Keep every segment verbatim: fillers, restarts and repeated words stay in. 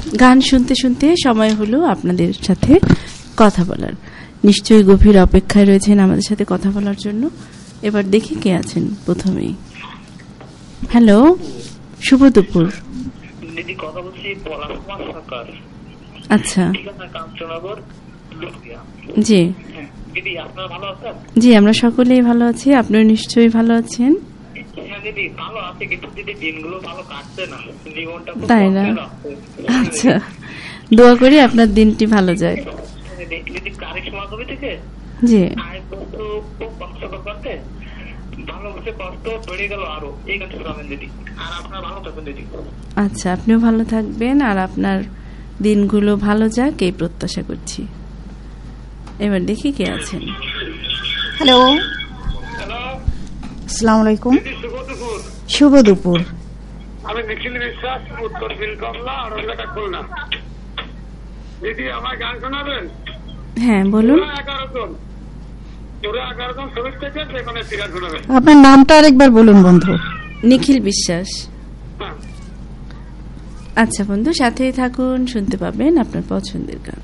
গান শুনতে শুনতে সময় হলো আপনাদের সাথে কথা বলার। নিশ্চয়ই গভীর অপেক্ষায় রয়েছেন আমাদের সাথে কথা বলার জন্য। এবার দেখি কে আছেন প্রথমেই। হ্যালো, শুভ দুপুর। দিদি কথা বলছি পলাশকুমার সরকার। আচ্ছা, কাঞ্চননগর। জি দিদি, আপনারা ভালো আছেন? জি, আমরা সকলেই ভালো আছি। আপনিও নিশ্চয়ই ভালো আছেন? হ্যাঁ দিদি, ভালো আছে, কিন্তু দিদি দিনগুলো ভালো কাটছে না, জীবনটা তাই না? আচ্ছা, দোয়া করি আপনার দিনটি ভালো যায়। দিদি কারিশমা মাধ্যমে থেকে জি খুব কষ্ট করতে ভালো বসে কষ্ট বেড়ে গেল আরো, এই গানটা শোনাবেন দিদি। আর আপনারা ভালো থাকবেন দিদি। আচ্ছা, আপনিও ভালো থাকবেন আর আপনার দিনগুলো ভালো যাক এই প্রত্যাশা করছি। এবার দেখি কে আছেন। হ্যালো, হ্যালো, আসসালামু আলাইকুম। শুভ দুপুর। শুভ দুপুর। আমি নিখিল বিশ্বাস, উত্তর বিলকমলা, আর ওইটা খুলনা। দিদি, আমার গান শোনাবেন? হ্যাঁ, বলুন। এগারো জন পুরো এগারো জন শরীর থেকে যেখানে গান শোনাবেন। আপনার নামটা আরেকবার বলুন বন্ধু। নিখিল বিশ্বাস। হ্যাঁ। আচ্ছা বন্ধু, সাথেই থাকুন, শুনতে পাবেন আপনার পছন্দের গান।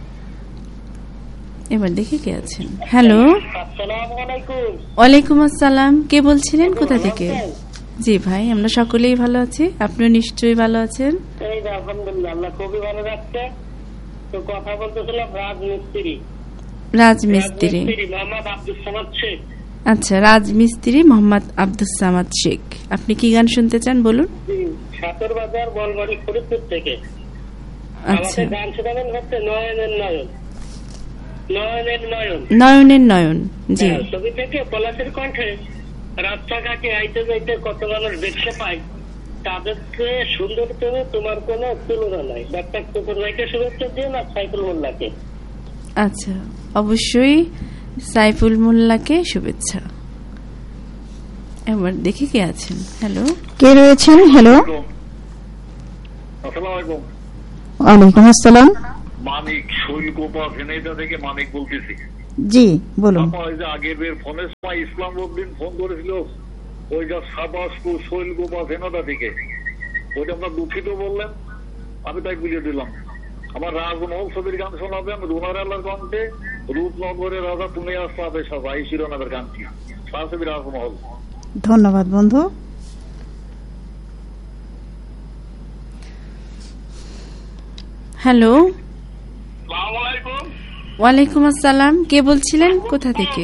এবার দেখি কে আছেন। হ্যালো, আসসালামু আলাইকুম। ওয়ালাইকুম আসসালাম। কে বলছিলেন, কোথা থেকে? জি ভাই, আমরা সকলেই ভালো আছি। আপনিও নিশ্চয়ই ভালো আছেন? এই যে আলহামদুলিল্লাহ, আল্লাহ খুবই ভালো যাচ্ছে। তো কথা বলতেছিলাম রাজমিস্ত্রি। রাজমিস্ত্রি মোহাম্মদ আব্দুল সামাদ শেখ। আচ্ছা, রাজমিস্ত্রি মোহাম্মদ আব্দুল সামাদ শেখ। আপনি কি গান শুনতে চান বলুন? সাতর বাজার বলবাড়ি ফরিদপুর থেকে। আচ্ছা, গান শোনাবেন হচ্ছে নয়নের নয়ন। নয়নের নয়ন নয়নের নয়ন। জি, ছবি থেকে পলাশের কণ্ঠে রাস্তাঘাটে আইতে যাইতে কত মানুষ দেখতে পাই, তাদেরকে সুন্দর করে তোমার কোনো তুলনা নাই। ডাক্তার কুকুর ভাইকে শুভেচ্ছা দিয়ে না সাইফুল মোল্লাকে। আচ্ছা, অবশ্যই সাইফুল মোল্লাকে শুভেচ্ছা। এবার দেখি কে আছেন। হ্যালো, কে রয়েছেন? হ্যালো, আসসালামু আলাইকুম। ওয়ালাইকুম আসসালাম। মানিক শৈলকুপা ভেনেদা থেকে মানিক বলতেছি। জি বলুন। ওই যে আগের বের ফোনের সময় ইসলাম উদ্দিন ফোন করেছিল, ওই যে সাবাসপুর শৈলকুপা ভেনেদা থেকে, ওইটা আমরা দুঃখিত বললেন, আমি তাই বুঝিয়ে দিলাম। আমার রাজমহল ছবির গান শোনাবেন রুনার আল্লাহর কণ্ঠে, রূপনগরের রাজা তুমি আসবে সবাই শিরোনামের গানটি ছবি রাজমহল। ধন্যবাদ বন্ধু। হ্যালো, আসসালামু আলাইকুম। ওয়ালাইকুম আসসালাম। কে বলছিলেন, কোথা থেকে?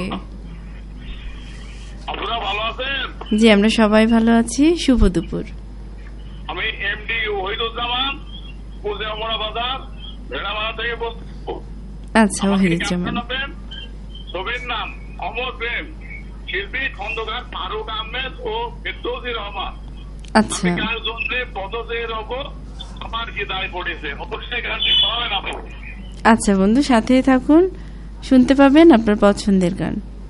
আপনারা ভালো আছেন? জি, আমরা সবাই ভালো আছি। শুভ দুপুর। আমি এমডি ওহিদুজ্জামান, পূজামোড়া বাজার ভেড়ামারা থেকে বলছি। আচ্ছা, ওহিদুজ্জামান। ছবির নাম অমর প্রেম, শিল্পী খন্দকার ফারুক আহমেদ ও ফেরদৌসী রহমান। আচ্ছা, গান শুনতে পদজের ওপর আমার কি দায় পড়েছে, অবশ্যই গানটি শোনাবেন আপনি। আচ্ছা বন্ধু, সাথেই থাকুন, শুনতে পাবেন আপনার পছন্দের গান।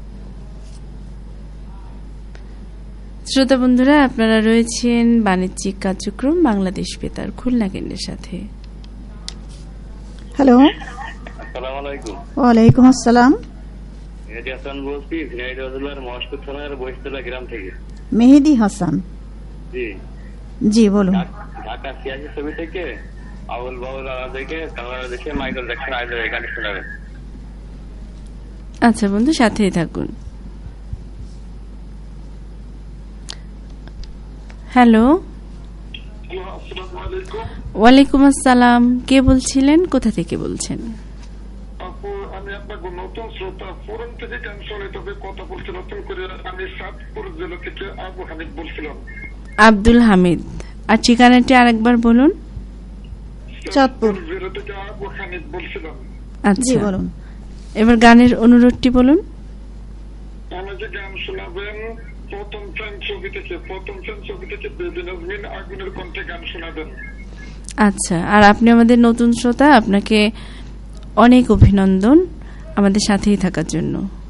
শ্রোতা বন্ধুরা, আপনারা রয়েছেন বাণিজ্যিক কার্যক্রম বাংলাদেশ বেতার খুলনা কেন্দ্রের সাথে। হ্যালো, আসসালামু আলাইকুম। ওয়ালাইকুম আসসালাম। মেহেদি হাসান বলছি, ঝিনাইদহ জেলার মহেশপুর থানার বৈশতলা গ্রাম থেকে। মেহেদি হাসান। জি জি বলুন। ঢাকা ছিয়াশি ছবি থেকে আউল বাউল আলা থেকে কানাডা দেখে মাইকেল জ্যাকসন আইডল এই গানটি শোনাবেন। আচ্ছা বন্ধু, সাথেই থাকুন। হ্যালো, ওয়ালাইকুম আসসালাম। কে বলছিলেন, কোথা থেকে বলছেন? আমি আপনাকে নতুন শ্রোতা, ফোরাম থেকে গান শুনে তবে কথা বলছি নতুন করে। আমি সাতপুর জেলা থেকে আবু হানিফ বলছিলাম। আব্দুল হামিদ। আর ঠিকানাটি আরেকবার বলুন। চাঁদপুর জেলা থেকে আবু হানিফ বলছিলাম। আচ্ছা বলুন। এবার গানের অনুরোধটি বলুন। আমাকে গান শোনাবেন প্রথম ফ্যান ছবি থেকে, প্রথম ফ্যান ছবি থেকে বেবি নাজমিন আগুনের কণ্ঠে গান শোনাবেন। আচ্ছা, আর আপনি আমাদের নতুন শ্রোতা, আপনাকে অনেক অভিনন্দন আমাদের সাথেই থাকার জন্য।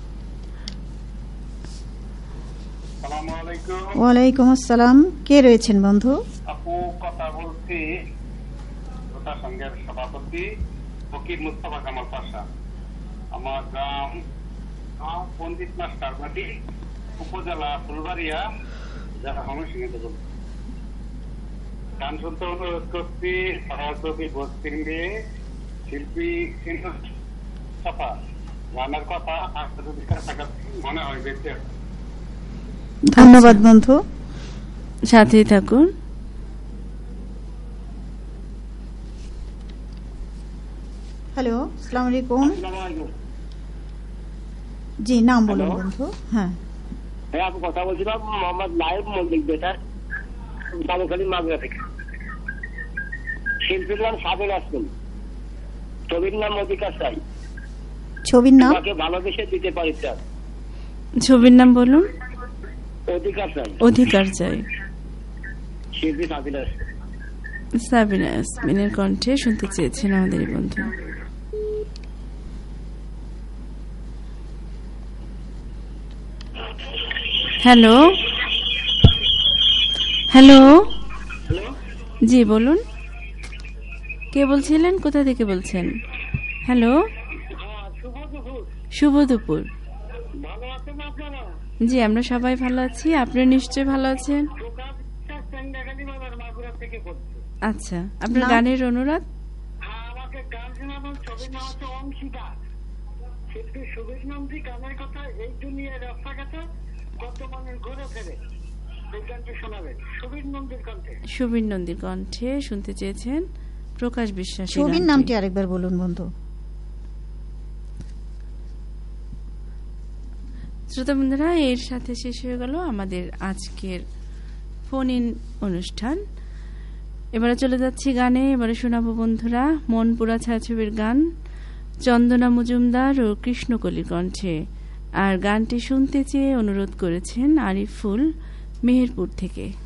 ওয়ালাইকুম আসসালাম। কে রয়েছেন বন্ধু? আপু কথা বলছি শ্রোতা সংঘের সভাপতি ফকির মুস্তাফা কামাল পাশা। আমার গ্রাম পন্ডিত মাস্টার ঘাটি, উপজেলা ফুলবাড়িয়া, জেলা ময়মনসিংহ। গান শুনতে অনুরোধ করছি সহকবি বস্তির মেয়ে শিল্পী সাফা গানের কথা মনে হয় বেঁচে। ধন্যবাদ বন্ধু, সাথেই থাকুন। হ্যালো, আসসালামু আলাইকুম। জি, নাম বলুন বন্ধু। হ্যাঁ হ্যাঁ, আমি কথা বলছিলাম মোহাম্মদ নাইব মল্লিক বেটার, বাবুখালী মাগুরা থেকে। শিল্পীর নাম সাবের আসল, ছবির নাম অধিকার চাই। ছবির নাম তাকে ভালোবেসে দিতে পারি স্যার। ছবির নাম বলুন। অধিকার চাই। অধিকার চাই। শিল্পী সাবিনা সাবিনা ইয়াসমিনের কণ্ঠে শুনতে চেয়েছেন আমাদের এই বন্ধু। হ্যালো হ্যালো, জি বলুন, কে বলছিলেন, কোথা থেকে বলছেন? হ্যালো, শুভ দুপুর। জি, আমরা সবাই ভালো আছি, আপনি নিশ্চয়ই ভালো আছেন। আচ্ছা, আপনার গানের অনুরোধ। আমাকে গান শোনাবেন, ছবির নাম হচ্ছে অংশীদার। শিল্পী সুবীর নন্দী, গানের কথা এই দুনিয়ার রাস্তাঘাটে কত মানুষ ঘুরে ফেরে, এই গানটি শোনাবেন সুবীর নন্দীর কণ্ঠে। সুবীর নন্দীর কণ্ঠে শুনতে চেয়েছেন প্রকাশ বিশ্বাস। ছবির নামটি আরেকবার বলুন বন্ধু। শ্রোতা বন্ধুরা, এর সাথে শেষ হয়ে গেল আমাদের আজকের ফোন ইন অনুষ্ঠান। এবারে চলে যাচ্ছি গানে। এবারে শোনাবো বন্ধুরা মনপুরা ছায়াছবির গান, চন্দনা মজুমদার ও কৃষ্ণকলির কণ্ঠে। আর গানটি শুনতে চেয়ে অনুরোধ করেছেন আরিফুল মেহেরপুর থেকে।